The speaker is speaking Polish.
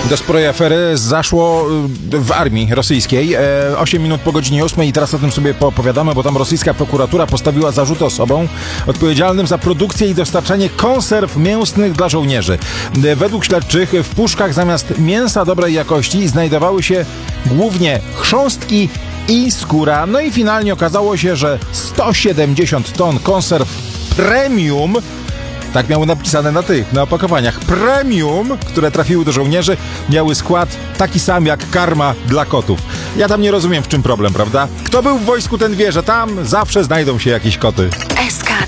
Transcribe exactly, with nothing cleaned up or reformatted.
Do sporej afery zaszło w armii rosyjskiej. osiem minut po godzinie ósmej i teraz o tym sobie poopowiadamy, bo tam rosyjska prokuratura postawiła zarzuty osobom odpowiedzialnym za produkcję i dostarczanie konserw mięsnych dla żołnierzy. Według śledczych w puszkach zamiast mięsa dobrej jakości znajdowały się głównie chrząstki i skóra. No i finalnie okazało się, że sto siedemdziesiąt ton konserw premium, tak miało napisane na tych, na opakowaniach, premium, które trafiły do żołnierzy, miały skład taki sam jak karma dla kotów. Ja tam nie rozumiem, w czym problem, prawda? Kto był w wojsku, ten wie, że tam zawsze znajdą się jakieś koty.